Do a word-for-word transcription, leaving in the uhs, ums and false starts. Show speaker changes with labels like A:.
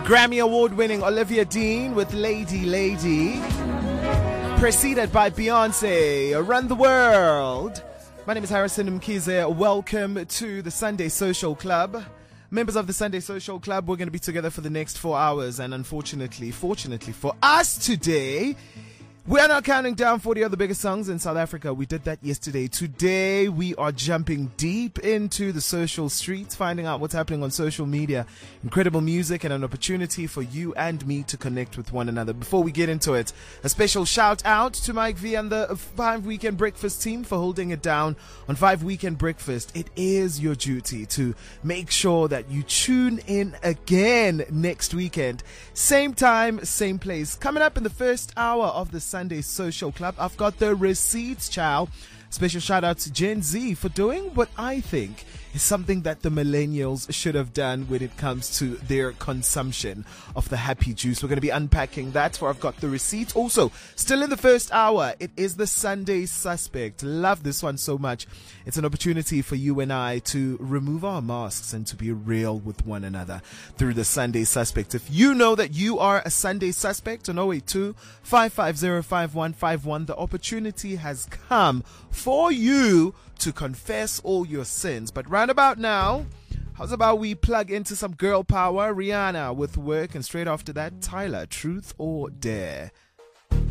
A: Grammy Award-winning Olivia Dean with Lady Lady, preceded by Beyonce, Run the World. My name is Harrison Mkize. Welcome to the Sunday Social Club. Members of the Sunday Social Club, we're going to be together for the next four hours. And unfortunately, fortunately for us today, we are not counting down forty other biggest songs in South Africa. We did that yesterday. Today, we are jumping deep into the social streets, finding out what's happening on social media. Incredible music and an opportunity for you and me to connect with one another. Before we get into it, a special shout out to Mike V and the Five Weekend Breakfast team for holding it down on Five Weekend Breakfast. It is your duty to make sure that you tune in again next weekend. Same time, same place. Coming up in the first hour of the Sunday Social Club, I've got the receipts, chow. Special shout out to Gen Z for doing what I think is something that the millennials should have done when it comes to their consumption of the happy juice. We're going to be unpacking that, for I've got the receipts. Also, still in the first hour, it is the Sunday Suspect. Love this one so much. It's an opportunity for you and I to remove our masks and to be real with one another through the Sunday Suspect. If you know that you are a Sunday Suspect on oh eight two, five five zero, five one five one, the opportunity has come for you to confess all your sins. But right about now, how's about we plug into some girl power? Rihanna with Work, and straight after that, Tyler, Truth or Dare.